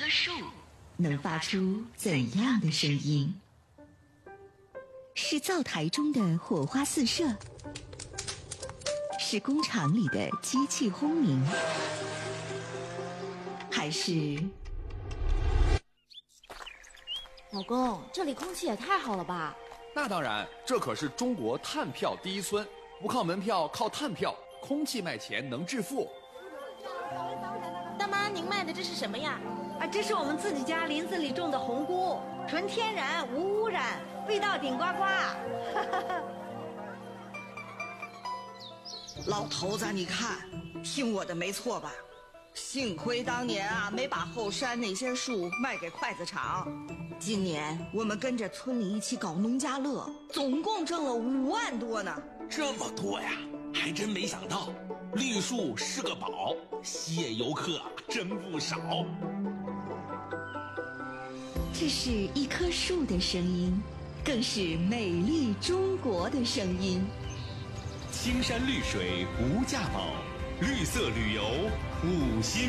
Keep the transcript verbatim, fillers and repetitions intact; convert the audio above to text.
棵树能发出怎样的声音？是灶台中的火花四射，是工厂里的机器轰鸣，还是…… 老公，这里空气也太好了吧？ 那当然，这可是中国碳票第一村，不靠门票，靠碳票，空气卖钱能致富。 大妈，您卖的这是什么呀？ 啊，这是我们自己家林子里种的红菇，纯天然，无污染，味道顶呱呱。 老头子，你看，听我的没错吧？幸亏当年啊，没把后山那些树卖给筷子厂。今年我们跟着村里一起搞农家乐，总共挣了五万多呢。 这么多呀，还真没想到，绿树是个宝，吸引游客真不少。 这是一棵树的声音，更是美丽中国的声音。 青山绿水无价宝，绿色旅游五星。